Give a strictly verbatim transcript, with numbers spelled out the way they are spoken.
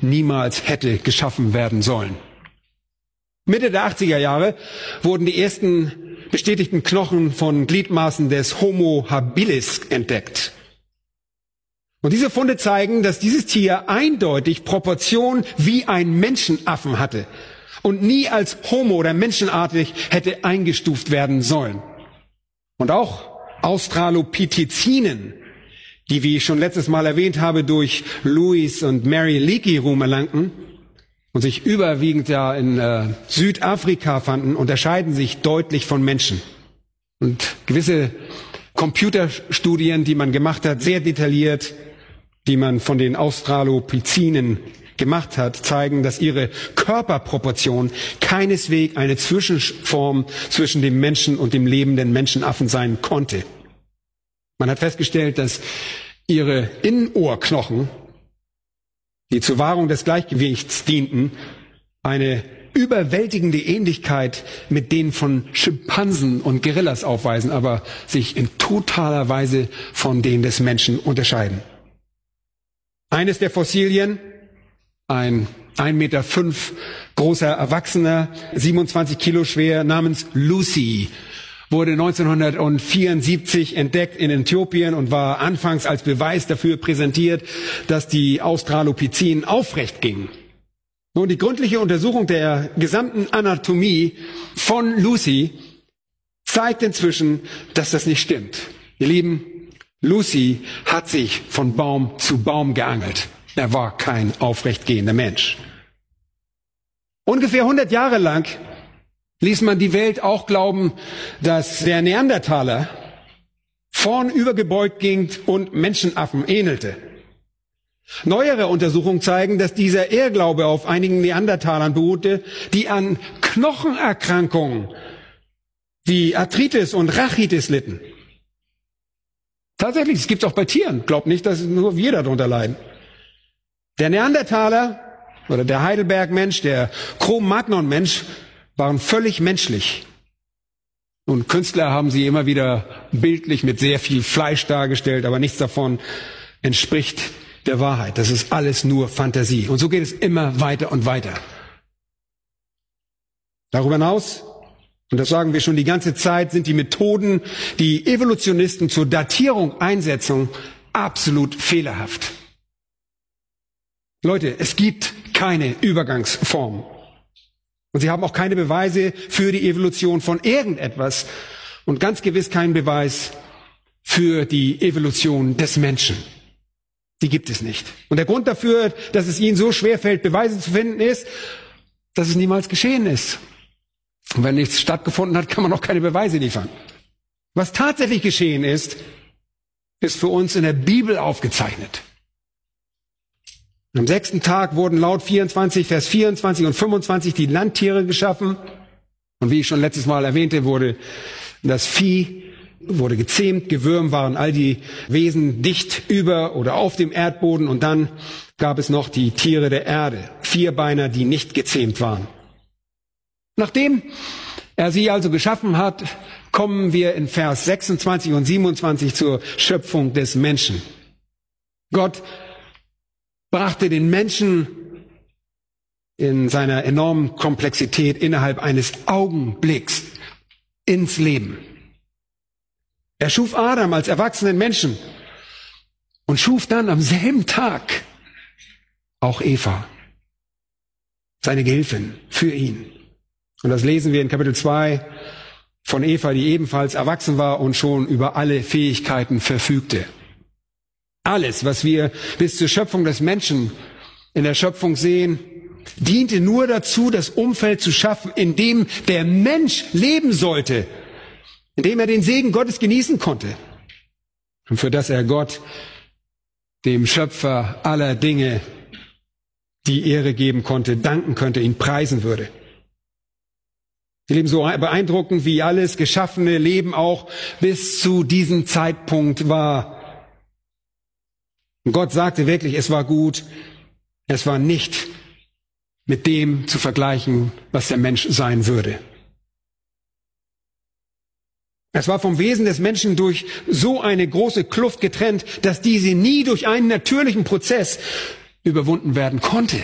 niemals hätte geschaffen werden sollen. Mitte der achtziger Jahre wurden die ersten bestätigten Knochen von Gliedmaßen des Homo habilis entdeckt. Und diese Funde zeigen, dass dieses Tier eindeutig Proportionen wie ein Menschenaffen hatte und nie als Homo oder menschenartig hätte eingestuft werden sollen. Und auch Australopithecinen, die, wie ich schon letztes Mal erwähnt habe, durch Louis und Mary Leakey Ruhm erlangten und sich überwiegend ja in äh, Südafrika fanden, unterscheiden sich deutlich von Menschen. Und gewisse Computerstudien, die man gemacht hat, sehr detailliert, die man von den Australopithecinen gemacht hat, zeigen, dass ihre Körperproportion keineswegs eine Zwischenform zwischen dem Menschen und dem lebenden Menschenaffen sein konnte. Man hat festgestellt, dass ihre Innenohrknochen, die zur Wahrung des Gleichgewichts dienten, eine überwältigende Ähnlichkeit mit denen von Schimpansen und Gorillas aufweisen, aber sich in totaler Weise von denen des Menschen unterscheiden. Eines der Fossilien, ein ein Meter fünf großer Erwachsener, siebenundzwanzig Kilo schwer, namens Lucy, wurde neunzehnhundertvierundsiebzig entdeckt in Äthiopien und war anfangs als Beweis dafür präsentiert, dass die Australopithecinen aufrecht gingen. Nun, die gründliche Untersuchung der gesamten Anatomie von Lucy zeigt inzwischen, dass das nicht stimmt. Ihr Lieben, Lucy hat sich von Baum zu Baum geangelt. Er war kein aufrechtgehender Mensch. Ungefähr hundert Jahre lang ließ man die Welt auch glauben, dass der Neandertaler vornüber gebeugt ging und Menschenaffen ähnelte. Neuere Untersuchungen zeigen, dass dieser Irrglaube auf einigen Neandertalern beruhte, die an Knochenerkrankungen wie Arthritis und Rachitis litten. Tatsächlich, es gibt es auch bei Tieren. Glaubt nicht, dass nur wir darunter leiden. Der Neandertaler oder der Heidelberg-Mensch, der Cro-Magnon-Mensch waren völlig menschlich. Und Künstler haben sie immer wieder bildlich mit sehr viel Fleisch dargestellt, aber nichts davon entspricht der Wahrheit. Das ist alles nur Fantasie. Und so geht es immer weiter und weiter. Darüber hinaus, und das sagen wir schon die ganze Zeit, sind die Methoden, die Evolutionisten zur Datierung einsetzen, absolut fehlerhaft. Leute, es gibt keine Übergangsform. Und sie haben auch keine Beweise für die Evolution von irgendetwas und ganz gewiss keinen Beweis für die Evolution des Menschen. Die gibt es nicht. Und der Grund dafür, dass es ihnen so schwerfällt, Beweise zu finden, ist, dass es niemals geschehen ist. Und wenn nichts stattgefunden hat, kann man auch keine Beweise liefern. Was tatsächlich geschehen ist, ist für uns in der Bibel aufgezeichnet. Am sechsten Tag wurden laut vierundzwanzig, Vers vierundzwanzig und fünfundzwanzig die Landtiere geschaffen. Und wie ich schon letztes Mal erwähnte, wurde das Vieh wurde gezähmt, gewürmt waren all die Wesen dicht über oder auf dem Erdboden. Und dann gab es noch die Tiere der Erde, Vierbeiner, die nicht gezähmt waren. Nachdem er sie also geschaffen hat, kommen wir in Vers sechsundzwanzig und siebenundzwanzig zur Schöpfung des Menschen. Gott brachte den Menschen in seiner enormen Komplexität innerhalb eines Augenblicks ins Leben. Er schuf Adam als erwachsenen Menschen und schuf dann am selben Tag auch Eva, seine Gehilfin, für ihn. Und das lesen wir in Kapitel zwei von Eva, die ebenfalls erwachsen war und schon über alle Fähigkeiten verfügte. Alles, was wir bis zur Schöpfung des Menschen in der Schöpfung sehen, diente nur dazu, das Umfeld zu schaffen, in dem der Mensch leben sollte, in dem er den Segen Gottes genießen konnte und für das er Gott, dem Schöpfer aller Dinge, die Ehre geben konnte, danken könnte, ihn preisen würde. Wir leben so beeindruckend, wie alles geschaffene Leben auch bis zu diesem Zeitpunkt war. Und Gott sagte wirklich, es war gut, es war nicht mit dem zu vergleichen, was der Mensch sein würde. Es war vom Wesen des Menschen durch so eine große Kluft getrennt, dass diese nie durch einen natürlichen Prozess überwunden werden konnte.